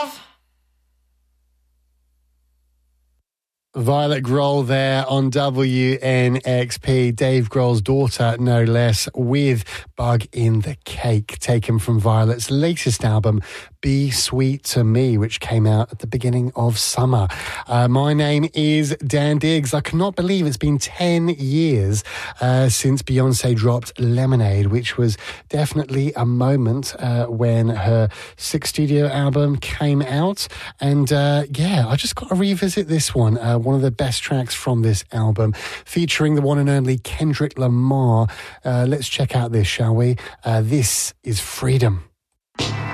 love. Violet Grohl there on WNXP. Dave Grohl's daughter, no less, with Bug in the Cake, taken from Violet's latest album, Be Sweet to Me, which came out at the beginning of summer. My name is Dan Diggs. I cannot believe it's been 10 years since Beyonce dropped Lemonade, which was definitely a moment when her sixth studio album came out. And I just got to revisit this one. One of the best tracks from this album, featuring the one and only Kendrick Lamar. Let's check out this, shall we? This is Freedom.